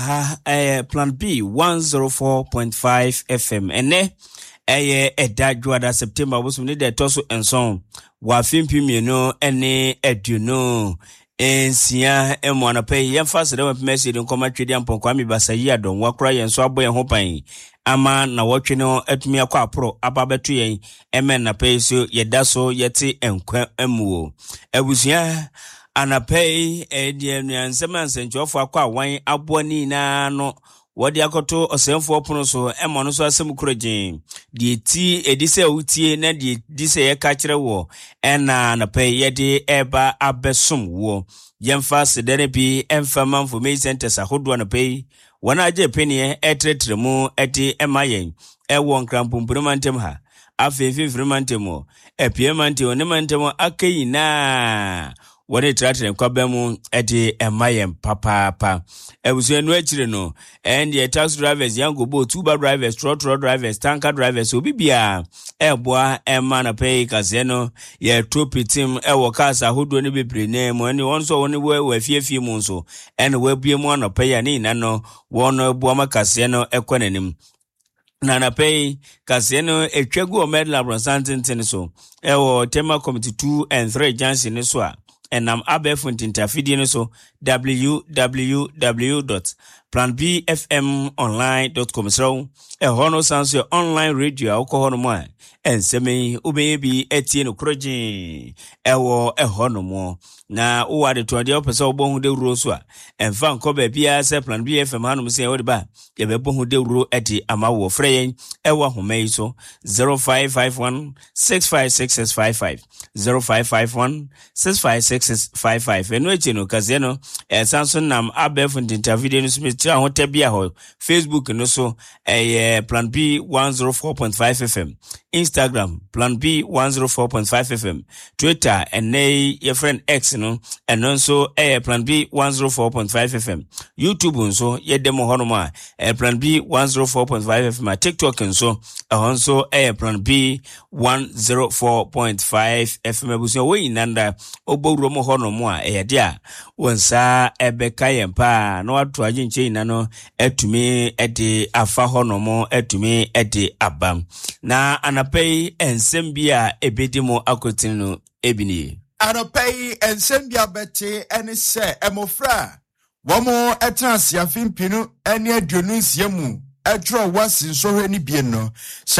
Plan B 104.5 FM ene edadwada September was we de toso enson wa fimpi no ene eduno ensia emwana pay yemfase de message nkoma twedi amponkwami basayi adon wakora yenso aboye ho pan ama na wotwe no atumi akwa apro ababeto yen emen na pay so yedaso yete enkwa emuo abusua anapay edianu nsemansenchofo akwa wan aboni na no wodi akoto osemfo opono so emono so asem kurogin die ti edise utie na die dise ye ka kire wo ena anapay yede eba abesom wo yemfa sedere bi emfa manfo me centers ahodo anapay wana aje penie etretremu eti emayen ewo nkrampumpuremantem ha afefifremantem epiemante onemantemo akayina wone tratre kwabemu edi emayem papa ebusu no akire no and the taxi drivers yango bo tuba drivers trotro drivers tanker drivers obibia eboa ema na pay kase no ye tropitim ewo kasa hodo ne bebre ne mo ne won so woni we fiefie mu nso en we bue mu no pay ya ni na no wono eboa makase no ekwanenim na na pay kase no etwagu o medal bronsantin so ewo tema committee 2 and 3 Johnson so a enam abefont interfidie so www.planbfmonline.com so hono sanso online radio alcohol mo ensemi ubebi etie no kroji ewo hono mo na uwade to de opese obohu de wuro so a emfa nkoba bia se Plan B FM hanu se wode ba ye bebohu de wuro edi amawo freyen ewo homei so 0551 656655 0551 656655 eno echino kaze no sanso nam abefont interview no smith ho tabia ho Facebook no so Plan B 104.5 FM Instagram Plan B 104.5 FM Twitter and your friend X no and also Plan B 104.5 FM YouTube nso yedemo honoma Plan B 104.5 FM TikTok nso also Plan B 104.5 FM abuso we nanda obowro mo honomo a dia wonsa ebeka yempa na watu aginche ina no etumi ede afa honomo etumi ede abam na anapay ensembia ebedimo akotinu ebini anapay ensembia bete ene se emofra womo etansia fimpinu ene aduonu nsiamu etro wasi sohwe ni bie no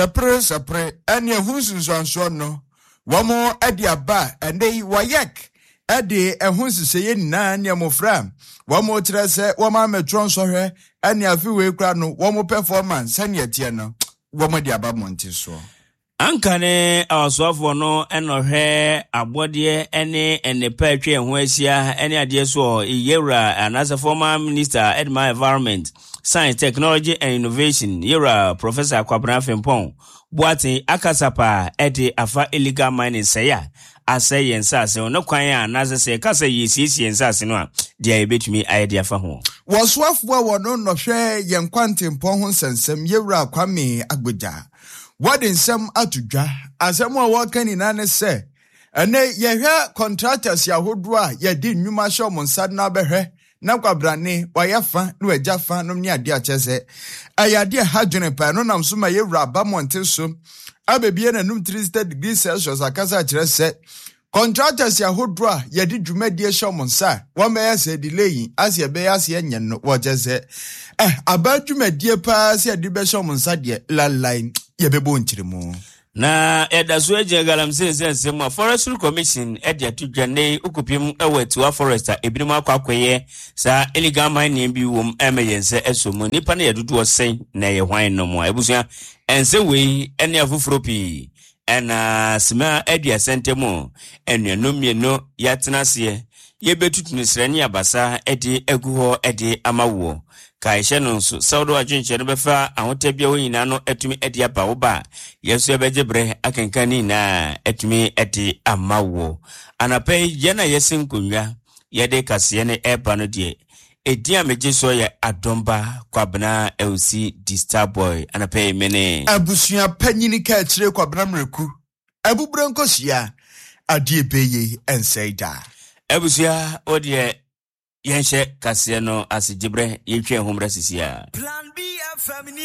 sepre ene hunsunso no womo edi aba ende wayek edi ehunsiseye nina ne emofra womo trese woma metro sohwe ene afiwe kra no womo performance ene etie no womo di aba monti so ankane awasofo no enohwe abode ene patwe ho asia ene ade so yewra anasa former minister Edma Environment Science Technology and Innovation yewra Professor Akwabena Fempon Boate akasapa ede afa illegal mining seya asay yensase no kwan ya anasa se kasa yisisi yensase no a dia ebetumi idea fa ho waswafo wono no hwe yenkwantempo ho sensem yewra Kwame Agboja what in some atudwa asem a wakani na ne se ene yehwe contractors yahodwa ye di nnwuma hye omonsa na behwe na kwabrane wayafa no ajafa no ne ade achese ayade hadwene pa no nam so ma yewra ba monte so abebie na num 300 degrees Celsius akasa kire se contractors yahodwa ye di dwumadi hye omonsa wo me se delay ase be ase enyen no wo jese abadwumadi pa se ade be hye omonsa de la line yebebo nchiremu na edaso eje galamse mo Forestry Commission edia tudwane ukupim ewetua forester ebinim akwakoye sa illegal mining bi wom emergency esomu nipa na yedudu osen na ye hwan no mo ebusua ense we ene afufropi ena sima edia sentemo enuanomie yatenase yebetutunu srani abasa edi eguho edi amawo kaishe no so saudo ajunche no befa ahotabia wonyina no etumi edi aba wo ba yeso ebejebre akenkani na etumi edi amawo anapay yana yesinkunwa yede kase ne eba no de edi ameje so ye Adomba Kwabena LC Disturboy anapay mene abusua panyini ka kire Kwabena mreku abubrankosia adie beye ensaida abusua odie Yenshe Kasiano as Jibre, Yeche Humbrasisia. Plan B family.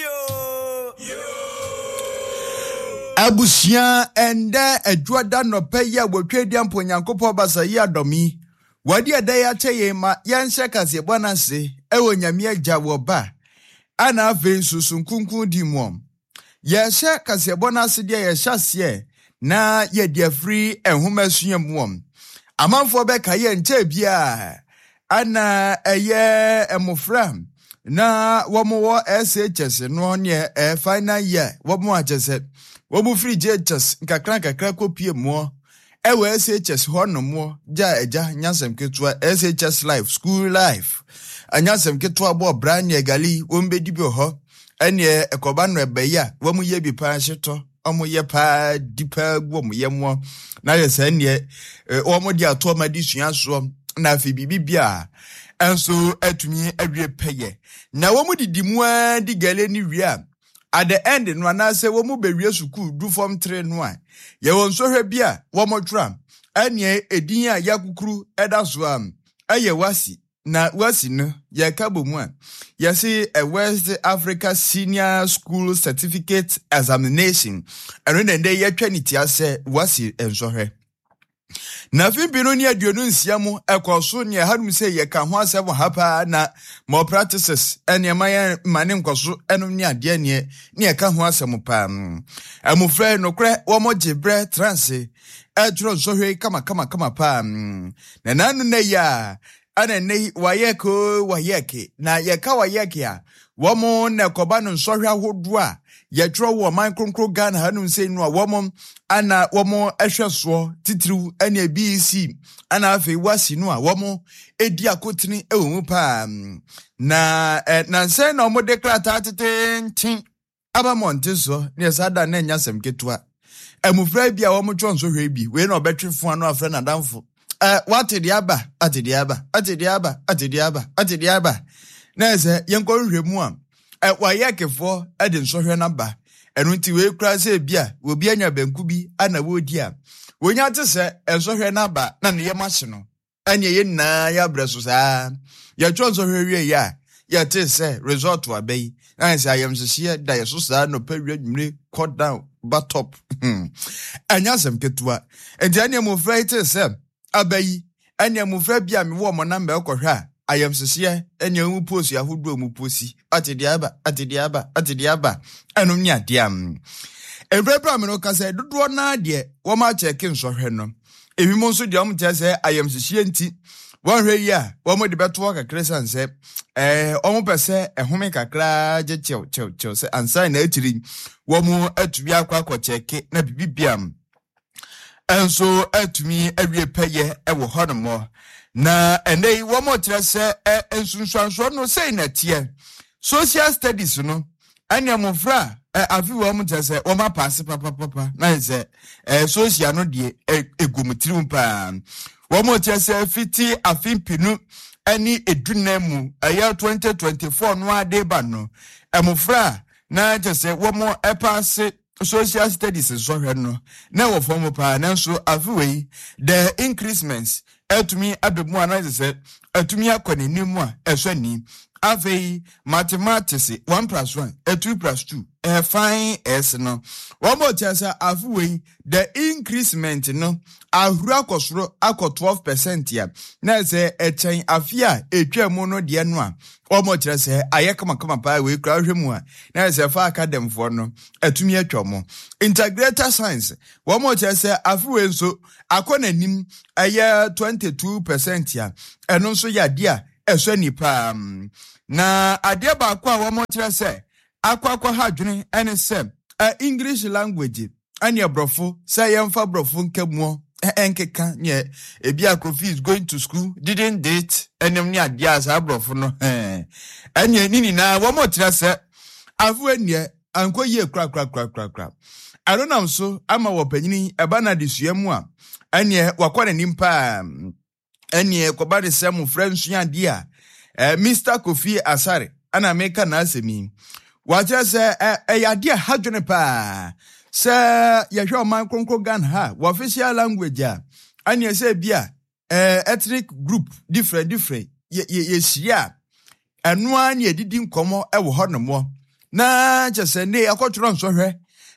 Abusia ende edwada no peya wotwedi ampo Nyankopɔ basa yi adomi wadi ade ya cheye ma yenhye kase bwana se ewo nyame agya wo ba ana afi susunkunkun di mu yenhye kase bwana se de ye hyase na ye de free enhoma suya mu amanfo be ka ye nche bia ana eye emofra na womo SHS no ne final year womo agese womu free JHS nkakra kopie mo ewe SHS hono mo ja eja nyasem ketua SHS life school life anyasem ketua bo brand egali wombedi bi ho ene ekoba no ebeya womu ye bi pa hyeto omu ye pa dipa gwo mu ye mo na yesa ene omu di ato ma di sua so na afi bibia enso atumi awie peye na womu didi mu di gale ni wia at the end no anase wo mu bewie school do form 3 no a ye won so hwe bia wo mo tram ane edin a yakukuru eda so am aye wasi na wasi no ye kabo mu a ye see a West Africa Senior School Certificate Examination eno nde ye twaniti ase wasi enso hwe na fimpino ni aduonu nsiamu ekoso ne hanum se ye ka ho asem hapa na more practices ene maye mane nkoso enum ne ade ne ka ho asem pa amufre no kre wo mo gibre trance edro so hwe kama pa na nanu na ya ana ne wayeke na ye ka wayeke a wo mo ne koba no so hwe ahodo a ye tro wo man kronkro Ghana hanum se no a wo mo ana womo ehweso titiriw ene BC ana afi wasi no a womo edi akotini ewo mu pa na nse na omo declare tetentin aba monteso ne sada na nyasem ketua emufra bia womo twonso hwe bi we na obetwefo ano afra na damfo watedi aba na ese yenko nhwemu a wayekefo ede nsohwe na ba enunti we kura se bia obi anya banku bi ana wodi a wonya te se ensohwe na ba na ne yemahye no anya ye na ya breso saa ya twonso hwe ya ya te se resort wa bai na se ayemhye da yeso saa no pawie nwure cut down batop anya sem ketua enti anya mo fra te se abai anya mo fra bia me wo mo na mbe ekohwe a ayemhye anya mu posi ahodo mu posi atediaba enum nya diam ebrebra me no ka se dodo na de wo ma cheke nsohwe no ebi mo nso de om te se ayemhye nti won hwe yi a wo mo de beto kakra sanse omo pese ehome kakra je chew se ansa na atiri wo mo atumi akwa cheke na bibiam enso atumi awie peye ewo honomo na enei wo mo tere se ensunsuanso no sei na tie social studies no anya mofra afi wo mo tere se wo ma pass papa na se social no de egumtirim pa wo mo tere se fiti afimpinu ani edunemu aya 2024 no ade ba no emofra na tere se wo mo pass social studies so hwe no na wo form pa na so afi we the increments etumi abemu anase se etumi akone nimu a eso ni avei mathematics 1+1 2+2 fine s no one more chance afuwe the increment no ahuru akosoro akọ 12% ya na se echen afia etwam no de no a one more chance ayekama pa we kra hwemu a na se fa academy for no etumi atwam integrated science one more chance afuwe nso akọ nanim aye 22% ya eno nso ya dia eso nipa na ade ba kwa wo mo kire se akwa ha dwene ene se English language ani abrofo se yemfa brofo nkemu enkeka ne ebi akrofi is going to school didn't date enem ni ade as abrofo no ene nini na wo mo kire se afu ene anko ye kra I don't know so ama wo panyini eba na de suamu a ene wakwa nanim pa ene koba de se mu friends ya dia Mr. Kofi Asare ana meka na asemi waje se eyade hadwene pa se yehwe man kronkro Ghana ha official language a anya se bia ethnic group different yeshia enua ne edidi nkomo ewo ho no mo na chese ne akotro nso hwe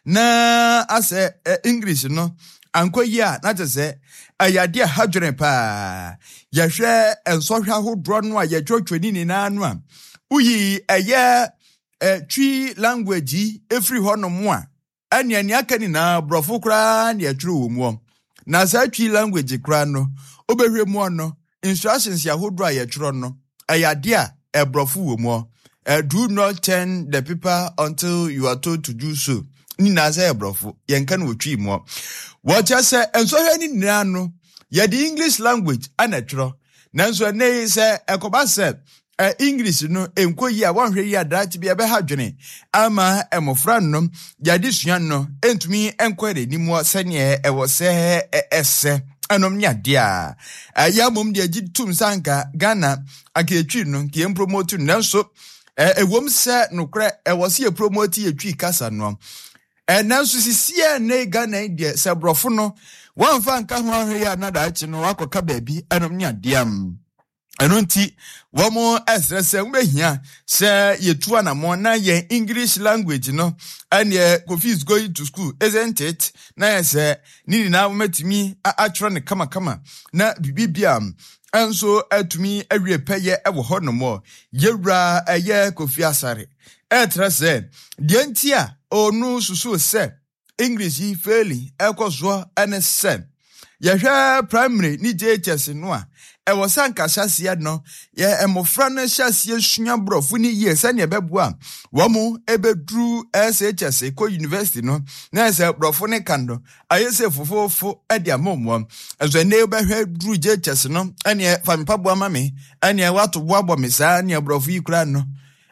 na ase English no ankoyi a na chese ayade hadwene pa yehwe enso hwe ahodro no a yetwotweni ni na anu a uyi eye twi language every ho no mo a aniani akani na brofo kra na yetwro wo mu na sa twi language kra no obehwe mu no instructions yahodro a yetwro no ayade a brofo wo mu do not turn the paper until you are told to do so. Ni na say brofo yenkan wo twi mu what just say enso hwe ni nina no ye the English language anatro nanso ne say ekoba say English no enkoyi a wonhwe yi adat bia be hadwene ama emofra no yade suan no entumi enkwere ni mu sene ewo se ese anom nyade a ya mom de agitum sanka Ghana aketwi no ke promote nanso ewom se nokre ewo se promote yetwi kasa no nanso sisie ne Ghana de se brofo no wonfa nka ho ahwe ya nada achi no akoka baabi anom nyade am enunti womo esrese mbehia se yetu anamo na ye English language no ane Kofi is going to school isn't it na se nini na metimi atro ne kama na bibibiam enso atumi awie peye ewo ho no mo yewra eye Kofi Asare etrese de ntia onu susu se English yi fairly ekozo ene se yehwe primary ni JHS no a ewo sanka hyasia no ye emofra no hyasia sua brofo ni ye se ne beboa womo ebedru SHS ko university no na se brofo ne kando ayese fofofo ade amommo enso ne behwe dru JHS no ene fampa boa mame ene wato boabo mesa ne brofo yikura no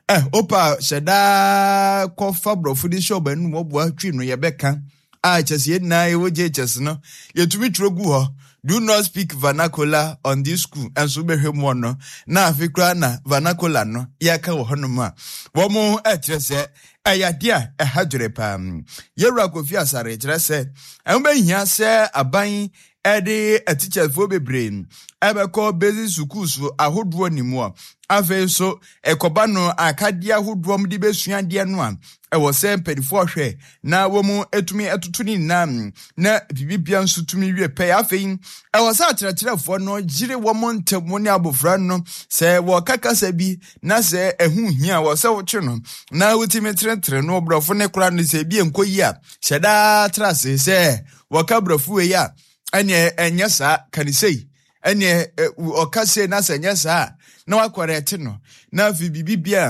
opa sheda ko fa brofo di show banu mo boa twi no ye beka chese na ewo JHS no yetumi trogu ho do not speak vernacular on this school and so behwe mo no na afikra na vernacular no yaka wo hono ma wo mo etrese ayade a ehadwere pam yewra Kofi Asare etrese enbehia se aban ede teachers fo bebre ebeko basic schools ahodo nimu afi so ekoba no akadia ahodo mde besua de no a ewo se mpedifo hwe na wo mu etumi etutuni na bibibia nso tumi wie pe afi ewo sa akyerɛkyerɛfo no gire wo mo ntemo ne abofra no se wo kakasa bi na se ehu hia wo se wo kye no na wotimi tretre no brofo ne kora no se bi enkoyi a hyeda trase se wo ka brofo we ya anye enye sa kanisei anye okase na se enye sa na wakorete no na fi bibibia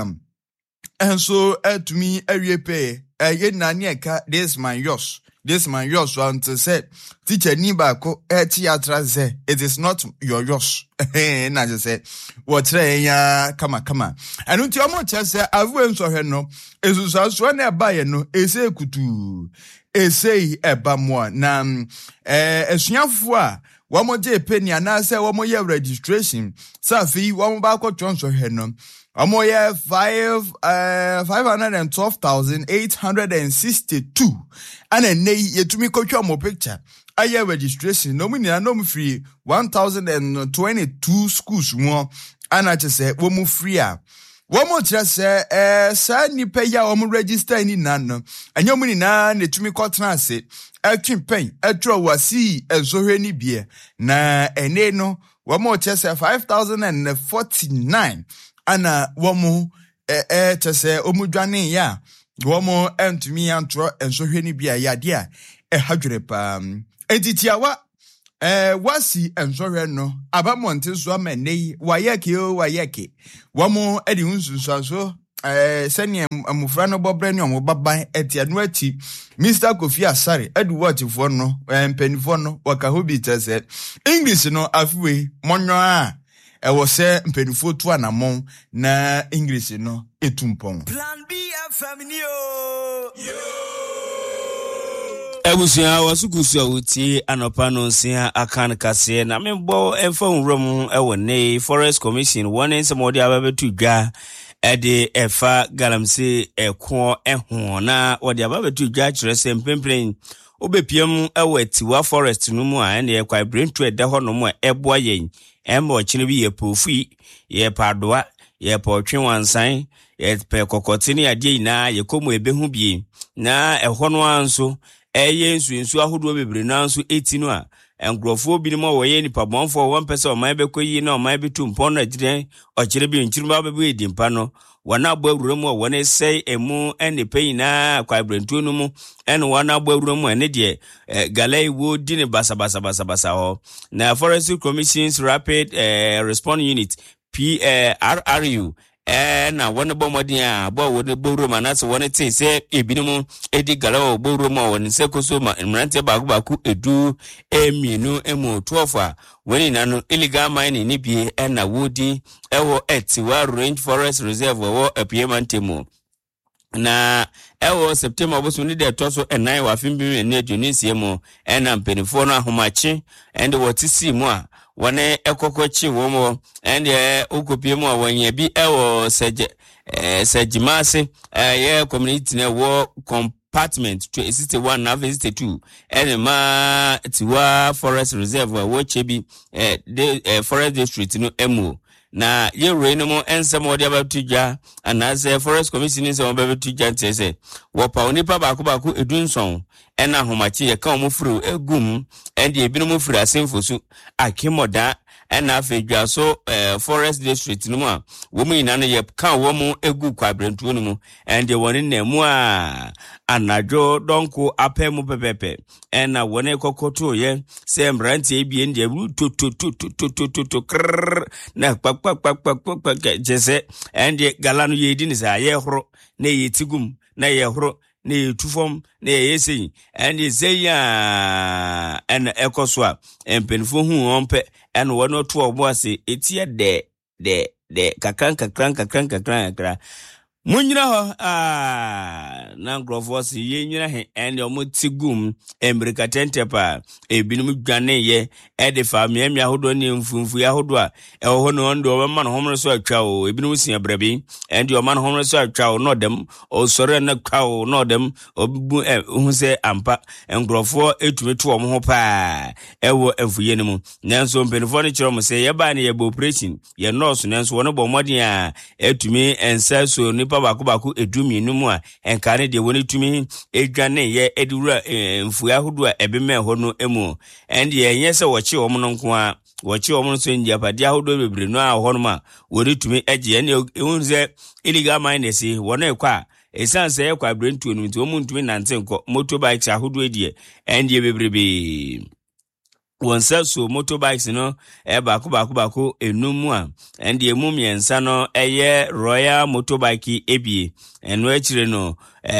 enso etumi awie pe ye na ne ka this man yours want to say teacher ni ba ko theater say it is not yours na je say what ya kama anu ti omo che say avu enso hwe no esusu na eba ye no ese kutu ese eba mo na esuafo a womo je penia na say womo ye registration safi womo ba ko tonso hwe no omo ye 512,862 ana nei yetumi kotwa mo picture aye registration no mu na no mu free 1,022 schools mo ana chese wo mu free a wo mu chese sa nipa ya wo mu register ni nan anya mu ni na netumi kotena ase atwimpen atro wasi ensohwe ni bie na ene no wo mu chese 5,049 ana womu chese omudwane ya womu entumi antro ensohwe ni bia yade a hadwere pa entitiawa wasi ensohwe no abamonte so amanei wayeke womu edi hunsunso sene amufra no bobre ne omobaban etianu ati Mr. Kofi Asare edu watchfo no mpanifo no waka hobi tese English no afiwe monyo a ewo se mpanifo tu anamon na English no etumpon Plan B FM ni o Ebusia wasukusu awuti anopa no nsia akan kase na membo emfa nwrom ewo ne Forest Commission wone nsɛmɔde ababetu dwa ede efa galamse eko eho na wode ababetu dwa kyerɛ sɛ mpempren obepiem ewe tiwa forest no mu a ene kwa brentu ede ho no mu a eboa yen embo chine bi ye pofi ye padoa ye potwe wansan ye pe kokotini ade na ye komo ebehu bie na eho no anso eye nsu ahodo bebre na anso eti no a engrofo bi no wo ye nipa bonfo won pese o man bekoyi na o man betu mpon na gire o kire bi nchiruma be edi mpa no wana abọ awura mu a wana sei emu ene peyi na kwa brentu no mu ene wana abọ awura mu ene de galai wo di ne basa ho na Forestry Commission's Rapid Response Unit PRRU na wana bomodin a bo wona bowro ma na so wana tin se ebinumu edi galawo bowro ma wona se koso ma mrante baku edu emienu emu 12 wani nanu illegal mining ni bi na wodi ewo etiwa Range Forest Reserve wo apiemantemu na ewo September boso ni de toso enai wa fimbi ne Tunisia mu na mpenifo no ahomachi and wotisi mu a wane ekokochi wo mo and okopie mu a wanya bi ewo sejimase ye community ne wo compartment 61 na 62 ma tiwa Forest Reserve wo chebi Forest District no emu na ye reno mo ensem wode abatuja anase Forest Commission nse mo babatuja ntese wo pa onipa baako edunson ena homachi ye ka mo furu egum ende ebinu mo furu asemfosu akimoda ena afedwa so Forest District no a wo mu ina no ye ka wo mu egu kwabrentu no mu ende woni na mu a anajo donko apemu pepepe ena woni kokoto ye se mbrante ebie ende to na jese ende galanu ye di ni sa ye horo na ye tigum na ye horo na ye tufom na ye sei ende zeya en ekoswa empenfo hu ompe en wono to oboase etie de kakran munyina ho na ngrofo se ye nyina he ende omo tigum embrika tentepa ebinum dwane ye ede fa miamia hodo ne mfumfu ya hodo a eho no ndo ma no homro so atwa o ebinum sia brabi ende o ma no homro so atwa o no dem o sore na kwa o no dem obu hu se ampa ngrofo etumetu omo ho pa ewo emfuye ne mu nanso mpenfo ne kiro mo se ye ba ne ye bo operation ye nurse nanso wono bo modin a etumi ensa so nipa baako edumienu mu a enkane de woni tumi edwane ye edura mfuya hodo a ebeme ho no emu and ye yese wochi omo no nko a wochi omo no so ndia pade ahodo bebre no a ho no ma wori tumi eje ne ehunze illegal miners wono ekwa esanse ekwa brentu no nti omo ntumi nante nko motorbikes ahodo edie and ye bebrebe wonsa so motorbikes no baako enumu a ende emu miensa no eye Royal Motorbike ebie eno akire no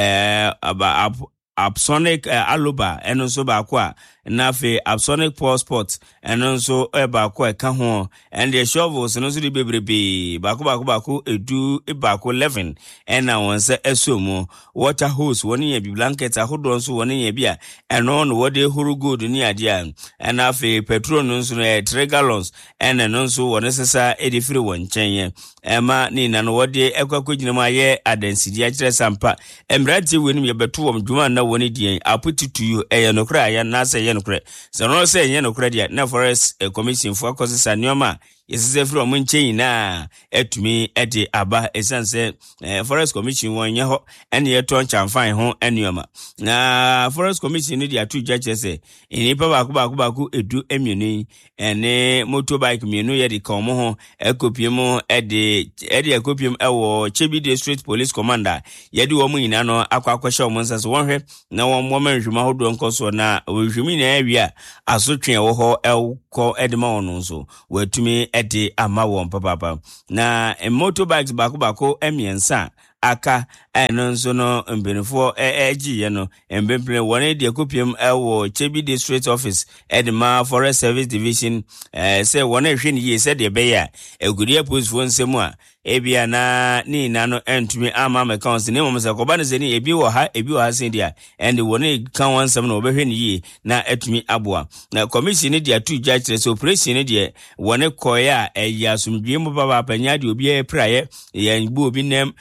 Absonic Aloba eno so baako a na fe Absonic Paul Sport eno so baako eka ho ende shovels no so di bebrebe baako edu baako 11 ena wonsa esomo water hose woni ye bi blanket ahodo so woni ye bia eno no wode huru good ni ade a ena fe petrol no so no 3 gallons ena no so woni sesa edi free won chen ema ni na no wode ekwakwagina ma ye adensidi a kire sampa emrati woni ye beto wom dwuma na woni die aputitu you nokra ya na se ye nokra so no se ye nokra dia na Forest Commission for akosisa nioma yesise free omo nchen na etumi ede aba esanse Forest Commission won ye ho ene ye ton chamfan ho enioma na Forest Commission ni dia tu jachese enipa baako edu emienu ene motorbike mienu ye de komo ho ekopiem ede ekopiem ewo Chebi District Police Commander ye de wo mu ina no akwakosha omo nsaso wonhwe na wo mo manhwuma hodo nkoso na wohwumi na awia asotwe wo ho elko edema ono so watumi ede ama won papa na motorbikes baako emiensa aka enonso no mbenefo eji ye no mbemple woni de kopiem ewo Chebi District Office edema Forest Service Division say woni hwe ni ye say de be ya egudie police fo nsemu a ebia na ni na no entumi ama accounts ne mo se ko ba ne se ni ebi wo ha se dia and woni kan wansam no obehwe ni ye na etumi aboa na commission ni dia tu judge so operation ni dia woni koya eya sumdwe mo baba panya de obi e praye ya ngbu obi nem ya mbo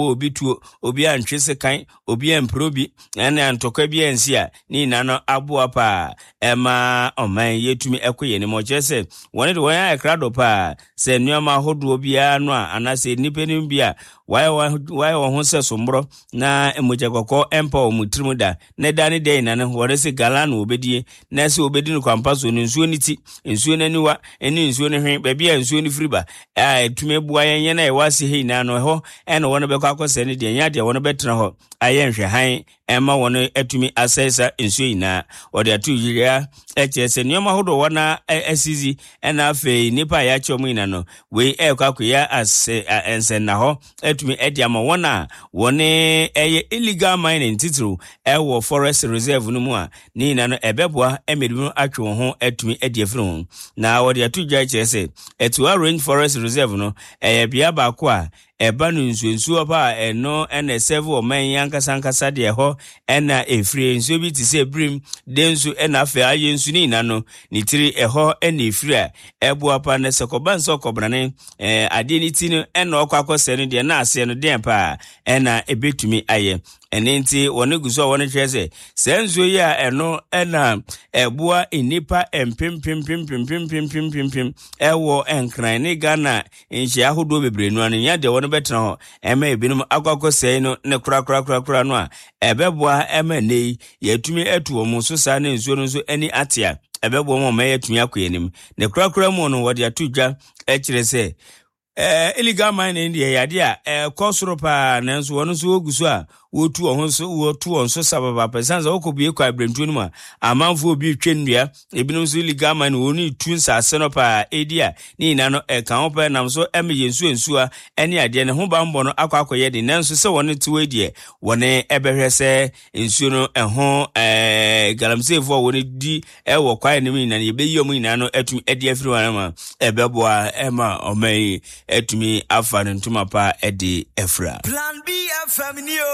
bo obi tuo obi antwese kan obi emprobi ene antoka bi ensia ni nano aboa pa ema oman yetumi ekoye ni mo chese woni de won akrado pa se nneoma hodo obi anu anase nipenim bia why ho se sombro na emoja kokko empa omutrim da ne dane dey na ne wore se galano obedie na se obedi no kwampa so nsuo niti nsuo naniwa eni nsuo ne hwen ba bia nsuo ne friba etumi bua yen na e wase hei na no ho ene wona be kwakose ne de nya de wona betena ho ayenhwe han ema wona etumi asesa nsuo ina ode atu yiria echese nyoma hodo wona asizi ena afi nipa ya chomu ina no we kwakoya ensen na ho etumi ediama wona wone eye illegal mining titru ewo forest reserve no mu a ni ina no ebeboa emedimu atwe ho etumi ediafru na wode atu gya echese etu range forest reserve no bia ba ko a eba no nsuo pa eno ene serve o man yankasa de ho ena efri nsuo bi ti se brim densu ena afa aye nsu ni na no ni tiri eho ena efri a eboa pa na sekoba nso kobrane ade ni ti no ena okwakwose no de na ase no den pa ena ebetumi aye enenti woni guso woni hwese senzo ya eno ena eboa inipa empim ewo enkran ni Ghana enhia hodo bebre no anu ya de woni betena ho ema ebinum akwakose no ne kura no a ebeboa ema nei yatumi atuo mu so sa na nsuo no so ani atia ebeboa mo me yatumi akoyenim ne kura mu no wode atudwa ekirese illegal mining de yade a kosoro pa nanso wono so oguso a wotu onso sababa pesanza okobie kwa brentu numa amanfo obi twennua ebinum so illegal mining woni tunsa aseno pa edia ni nano kan opa nam so emeyensu ensua ene ade ne ho bambo no akwakoye de nanso se woni tuwe de woni ebehwese ensuo no ho galamsefo woni di ewo kwa enim na yebeyom ina no etum ede afiri wanama ebeboa ema omai etumi afa ntuma pa ede efra Plan B Family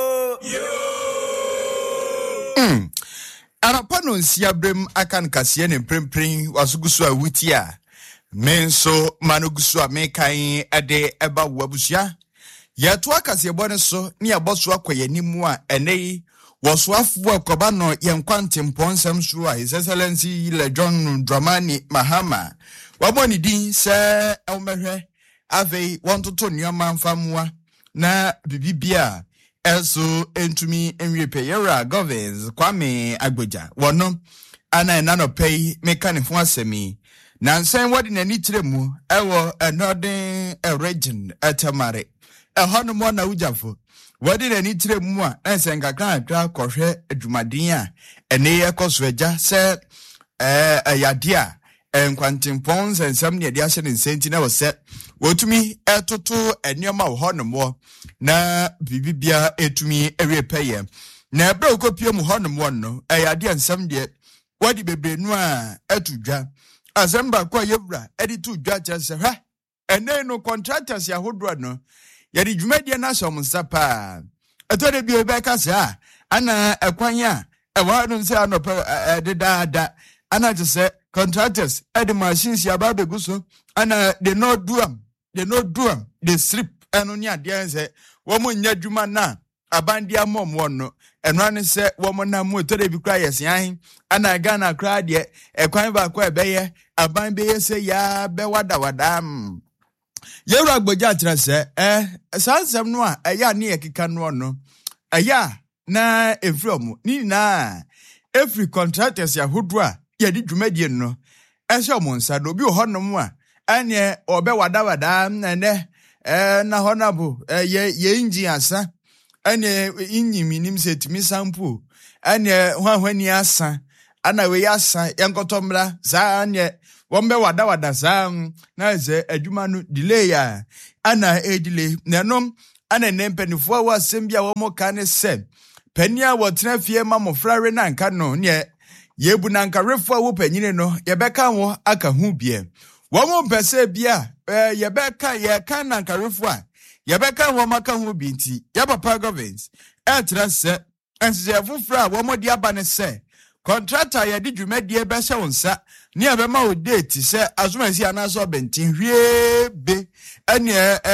Arapano nsia brem akan kase ne prempren wasugusu a wuti a menso manugusu a mekan ade eba wabusia yeto akase bone so ne aboso akoyanimu a enei woso afu akoba no yenkwantempo nsem so a His Excellency Le John Dramani Mahama waboni din se elmehwe ave wontoto nyoma mfamua na bibibia eso entumi enwepe yera governors Kwame Agboja wono ana enano pay mekanifo asemi na nsen wodi nani tiremu ewo northern region atamare ehono mo na ujafo wodi nani tiremu a ensen kakra kohwe adwumadin a ene yekoso agya se ayadia enkwantimpons ensam ne dia hye ne senti na wose wotumi etoto enioma wo honomo na bibibia etumi ewepeye na ebra okopie mu honomo no eyade ensam de wadi bebrenu a etudwa azamba kwa yewura editu dwa chese ha ene no contractors ya hodro no yadi dwumadie na so msapa etode bi obeka sa ana ekwanya ewa no nse anopa dedada ana jese contractors at the machines ya babe guso ana they no do am they strip eno nya de nse wo mo nya dwuma na abandia mom wono eno ane se wo mo na mo to de bi kra yes yan ana Ghana kra de ekwan ba kwa ebeye aban be yese ya be wada yewra Agboja atra se sansem no a eya ne ekeka no no eya na efrom ni na every contractors ya hodwa yedi dwumadie no ehye omonsa do bi honom a ane obe wada ene na honabo ye engine asa ane inyimi nim setimi sample ane hwahwani asa ana we asa yankotomra za ane wombe wada za na ze adwuma no delay ya ana delay nanom ana nempenifo wa sembia wo mo kan se pania wotena fie ma mofrare na nka no ne yebu na nkarefo wo panyine no yebeka wo aka hu bie wo mo pese bia yebeka ye kan na nkarefo a yebeka wo maka hu bi nti ya papa government etra se ense fufra wo mo dia ba ne se contractor ye di dwumadie be se wonsa ne ebema o date se azumasi anaso bentin hwie be ene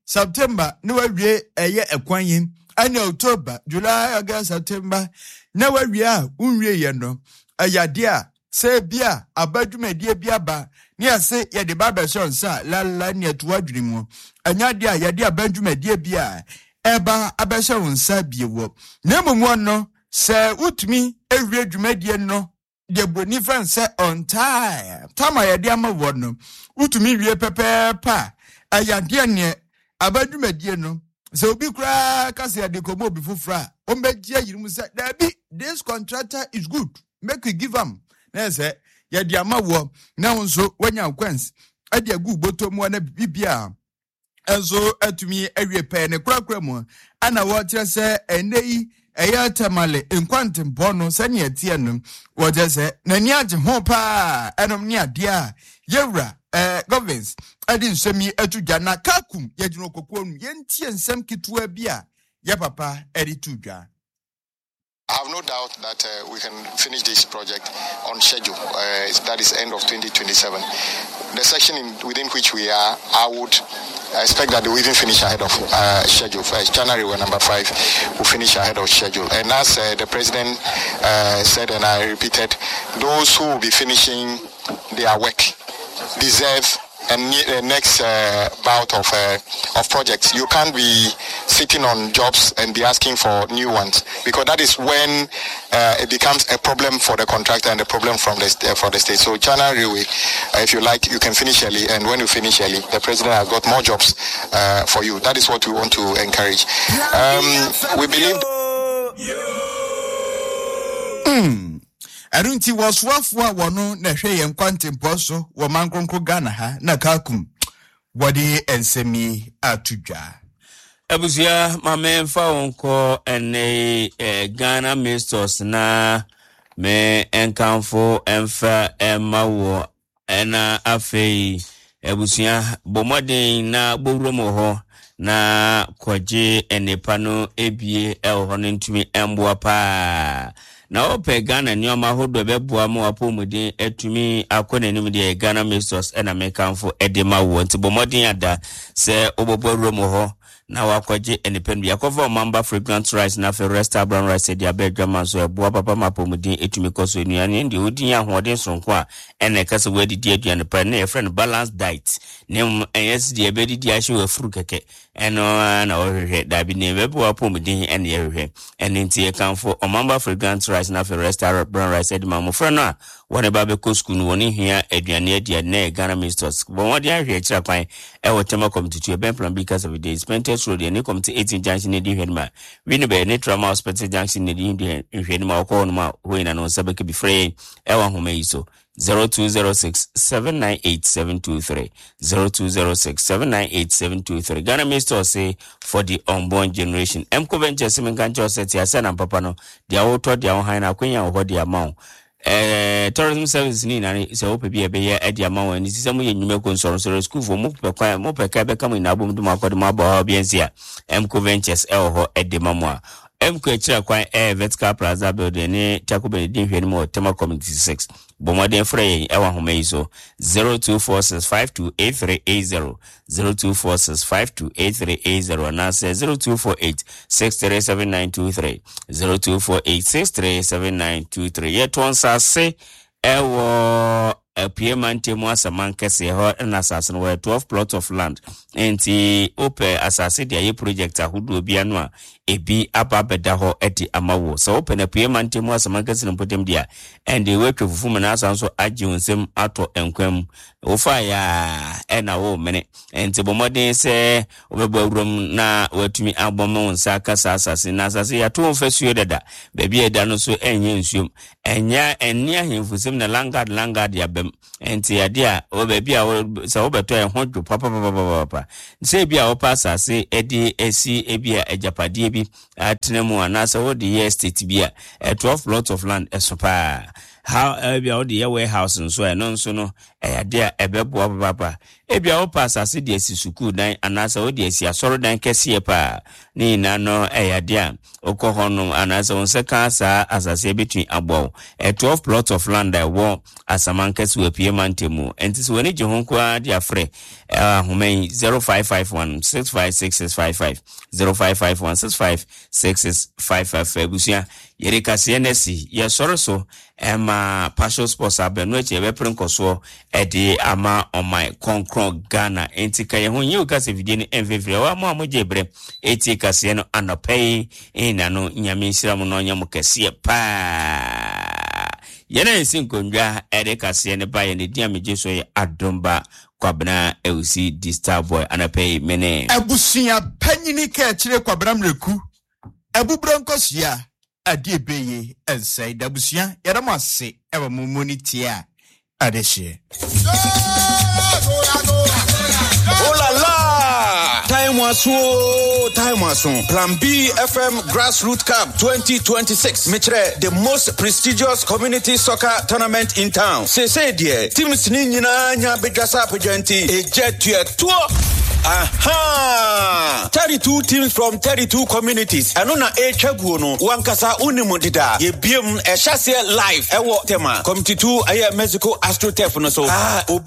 September no we eye ekwan ane October July August September na we a unwie ye no ayade a se bia abadwumedie bia ba ne ase ye de baba shonsa la ne to adwiri mu anyade a yade abadwumedie bia eba abehye wonsa biewo na momu no se utumi ewie dwumedie no de boni fanse on time tama yade amawo no utumi wie pepepa ayade ne abadwumedie no so obi kra kase ade komo obi fufra o megia yirim say dabi this contractor is good make we give am na say ye de amawo na wonso wanya kwans ade agu botomu na bibia enso atumi awie pe ne krakra mu ana wo kire say enei eya tamale enkwantem bono sane atie no wo je say nani age ho pa enom ne ade a yewra governance adi nsemi atudwa na kakum yegino kokoonu yentie nsem kitua bia ya papa edi tudwa. I have no doubt that we can finish this project on schedule. That is end of 2027. The section within which we are, I would expect that we even finish ahead of schedule. January number 5 will finish ahead of schedule. And as the president said, and I repeated, those who will be finishing their work deserve the next bout of projects. You can't be sitting on jobs and be asking for new ones, because that is when it becomes a problem for the contractor and a problem for the state. So January, if you like, you can finish early, and when you finish early, the president has got more jobs for you. That is what we want to encourage. We believe. Arunti waswafwa wano na hwe yenkwantempo so wo mankronko Ghana ha na kakum wodi ensemi atudwa. Abusia mame mfa wonko ene Ghana Masters na me enkanfo emfa emawo ena afei abusia bomodin na bowromo ho na kwaje enepa no ebie ho no ntumi emboa pa na ope Ghana nyoma hodo beboa mo apomudin etumi akonanim de Ghana Masters ena mekanfo edema wo nti bomodin ada se oboborumo ho na wakwaje enipen bia cover mamba fragrant rice na ferresta brown rice dia bedwama so eboa papa mapomudin etumi koso enuane ndi odin ahoden sonko a ene kase wedi di aduane pa na friend balance diet nem yes dia bedi dia hye wafuru keke eno na ohwehwe dabi ne beboa pomudin ene yehwehwe ene nti e kanfo mamba fragrant rice na ferresta brown rice edima mo frɛ no a wone ba be ko school no woni hia aduane adia na Ghana Masters bo wodi ahwe kira kwan e wotema committee ben plan because of the days road any committee 18 junction ne di hwenma we ne be ne trauma hospital junction ne di hwenma ko no ma ho ina no sabeke bi free e wa homa yi so 0206798723 0206798723 Ghana Masters say for the unborn generation Mko Ventures menkancho set ya sana papa no dia woto dia wo han na kwenya wo dia ma tourism service ni na se ope bi ebe ya edi ama wani sise mu yenyume ko nsoro school for mu pe kwa mu pe ka be kam ina bom dum akode ma ba biensia Mko Ventures ho edema mu a Mko ekira kwa vertical plaza building ni takube din hwani mu tema community 6 bomodin frey ewa homa iso 0246528380 0246528380 na se 0248637923 0248637923 yeton sase ewo Piemante mo asaman kese ho na asase no 12 plot of land enti ope asase dia ye project ahodo bia no a ebi ababeda ho edi amawo so ope na Piemante mo asaman kese no potem dia and the way to fufu na asanso agi onsem ato enkwam ofa ya ena wo mene enti bomodin se obebo awuram na watumi abomo nsa kasa asase na asase ya to mfasuo dada baabi eda no so enye nsuom enya eni ahemfusem na langard ya bem enti adia o baabi a so obeto e ho dwo papa se bia o pasa se edi esi ebia ejapade bi atenemu anasa wo the estate bia 12 plots of land esopa how ebia o the warehouse nso e no nso no adia ebebo papa ebia o pasa se de esi school dan anasa wo de esi asoro dan kese pa ni nano eyadia okohonum anasa onseka sa asase between abo a 12 plots of land I wo asamankesu apie mantemu enti so wani jehonkwa dia frɛ homen 0551656655 0551656655 abusia yerika CNC yesoroso ema partial sports abenu eche beprenkoso ede ama omai konkron Ghana enti ka ye ho yi ukase video ni envevre wa mo amojebre eti kase no anopei ina no nyame nhiramu no nyam kase pa yena nsinkondwa ede kase ne ba ye ne dia mejeso ye adomba kwabna eusi di star boy anopei mene abusia panyini ka kire kwabra mreku abubrankosia adi beye ensai dabusia yaramase ewa mumonitia adeshe oh la la time waso Plan B FM Grassroots Cup 2026 Mitre the most prestigious community soccer tournament in town say dear teams ni nyina nya bedwasa apagyanti ejetua tour. Aha! 32 teams from 32 communities. Anona echaguo no wankasa unimodida. Ye biem e chase live. Ewo tema. Committee 2 aye Mexico AstroTurf no so.